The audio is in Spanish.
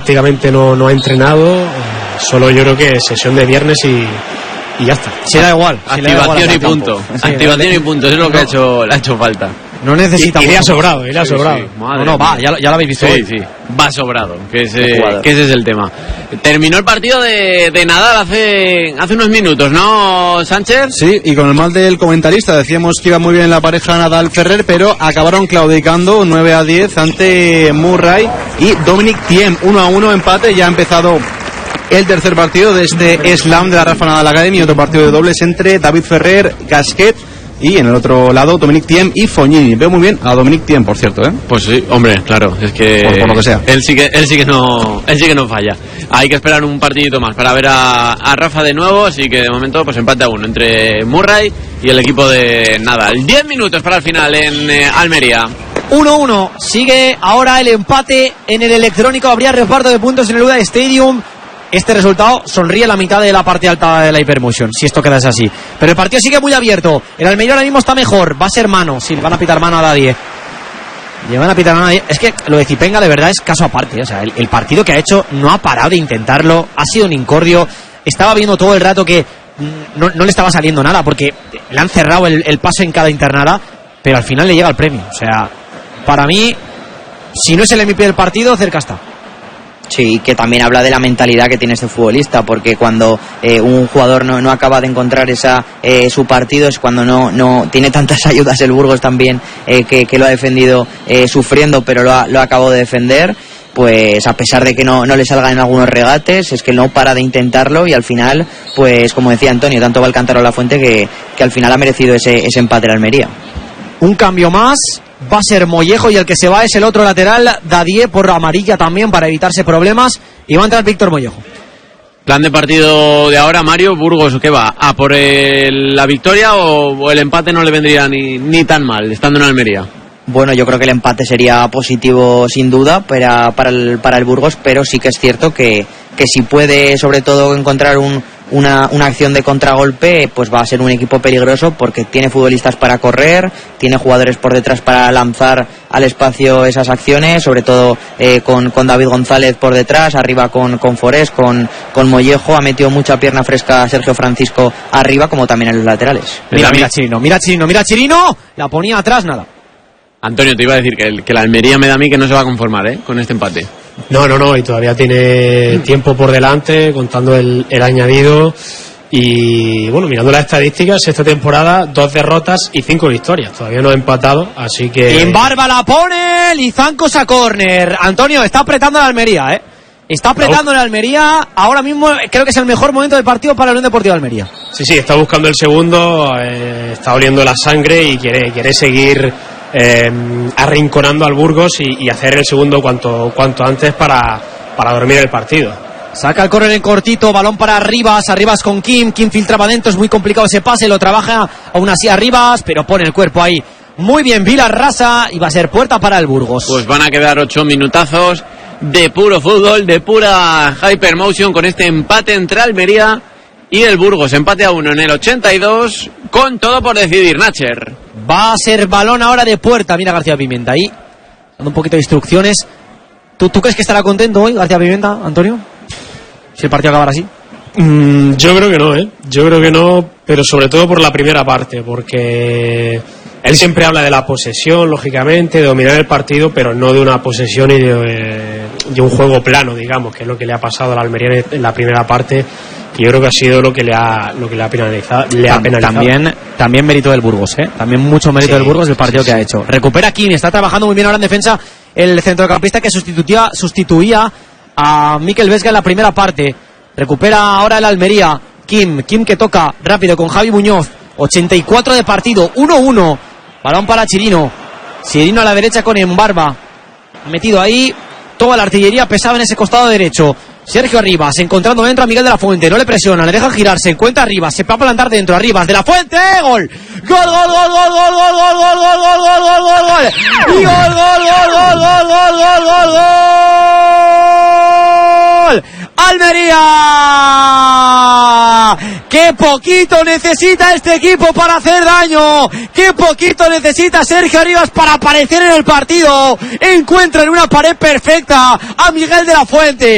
prácticamente no ha entrenado, solo yo creo que sesión de viernes y ya está. Se da igual. Activación y punto. Activación y punto, eso es lo que le ha hecho falta. No necesita. Y le ha sobrado, Sí. Va, ya lo habéis visto. Sí, va sobrado, que ese es el tema. Terminó el partido de Nadal hace unos minutos, ¿no, Sánchez? Sí, y con el mal del comentarista, decíamos que iba muy bien la pareja Nadal-Ferrer, pero acabaron claudicando 9-10 ante Murray y Dominic Thiem. 1-1 empate, ya ha empezado el tercer partido de este Slam de la Rafa Nadal Academy, otro partido de dobles entre David Ferrer, Gasquet y en el otro lado Dominic Thiem y Fognini. Veo muy bien a Dominic Thiem, por cierto, ¿eh? Pues sí, hombre, claro, es que por lo que sea. Él sí que no falla. Hay que esperar un partidito más para ver a Rafa de nuevo, así que de momento pues empate a 1 entre Murray y el equipo de Nadal. 10 minutos para el final en Almería. 1-1, sigue ahora el empate en el electrónico, habría reparto de puntos en el UDA Stadium. Este resultado sonríe la mitad de la parte alta de la Hypermotion, si esto queda así. Pero el partido sigue muy abierto. El Almería ahora mismo está mejor. Va a ser mano. Sí, le van a pitar mano a Dadie. Le van a pitar mano a Dadie. Es que lo de Zipenga de verdad es caso aparte. O sea, el partido que ha hecho no ha parado de intentarlo. Ha sido un incordio. Estaba viendo todo el rato que no le estaba saliendo nada porque le han cerrado el paso en cada internada. Pero al final le llega el premio. O sea, para mí, si no es el MVP del partido, cerca está. Sí, que también habla de la mentalidad que tiene este futbolista, porque cuando un jugador no acaba de encontrar su partido es cuando no tiene tantas ayudas el Burgos también, que lo ha defendido sufriendo, pero lo ha acabado de defender. Pues a pesar de que no le salgan en algunos regates, es que no para de intentarlo y al final, pues como decía Antonio, tanto va el cántaro a la fuente que al final ha merecido ese empate en Almería. Un cambio más, va a ser Mollejo y el que se va es el otro lateral, Dadie, por amarilla también para evitarse problemas, y va a entrar Víctor Mollejo. Plan de partido de ahora, Mario. Burgos, ¿qué va? ¿A por la victoria o el empate no le vendría ni tan mal, estando en Almería? Bueno, yo creo que el empate sería positivo sin duda para el Burgos, pero sí que es cierto que si puede sobre todo encontrar una acción de contragolpe, pues va a ser un equipo peligroso porque tiene futbolistas para correr, tiene jugadores por detrás para lanzar al espacio esas acciones, sobre todo con David González por detrás, arriba con Forés, con Mollejo, ha metido mucha pierna fresca Sergio Francisco arriba, como también en los laterales. Mira Chirino, la ponía atrás, nada. Antonio, te iba a decir que la Almería me da a mí que no se va a conformar con este empate. No, y todavía tiene tiempo por delante, contando el añadido. Y bueno, mirando las estadísticas, esta temporada 2 derrotas y 5 victorias. Todavía no ha empatado, así que... En barba la pone, Lizancos a córner. Antonio, está apretando la Almería, Está apretando la Almería. Ahora mismo creo que es el mejor momento del partido para la Unión Deportiva de Almería. Sí, está buscando el segundo, está oliendo la sangre y quiere seguir arrinconando al Burgos y hacer el segundo cuanto antes para dormir el partido. Saca el córner en cortito, balón para Rivas con Kim filtraba dentro, es muy complicado ese pase, lo trabaja aún así a Rivas, pero pone el cuerpo ahí muy bien Vilar Rasa y va a ser puerta para el Burgos. Pues van a quedar 8 minutazos de puro fútbol, de pura hypermotion, con este empate entre Almería y el Burgos. Empate a 1 en el 82, con todo por decidir, Nacher. Va a ser balón ahora de puerta. Mira García Pimienta ahí, dando un poquito de instrucciones. ¿Tú crees que estará contento hoy García Pimienta, Antonio? Si el partido acabara así. Yo creo que no, Yo creo que no, pero sobre todo por la primera parte, porque él siempre habla de la posesión, lógicamente, de dominar el partido, pero no de una posesión y de un juego plano, digamos, que es lo que le ha pasado a la Almería en la primera parte, que yo creo que ha sido lo que le ha penalizado. También mérito del Burgos, También mucho mérito del Burgos el partido que ha hecho. Recupera Kim, está trabajando muy bien ahora en defensa el centrocampista que sustituía a Mikel Vesga en la primera parte. Recupera ahora el Almería. Kim que toca rápido con Javi Muñoz. 84 de partido, 1-1. Balón para Chirino a la derecha con Embarba. Ha metido ahí toda la artillería pesada en ese costado derecho. Sergio Arribas encontrando dentro a Miguel de la Fuente, no le presiona, le deja girar, se encuentra Arribas, se va a plantar dentro, Arribas de la Fuente, gol. Gol. Y gol. Almería. ¡Qué poquito necesita este equipo para hacer daño! ¡Qué poquito necesita Sergio Arribas para aparecer en el partido! Encuentra en una pared perfecta a Miguel de la Fuente.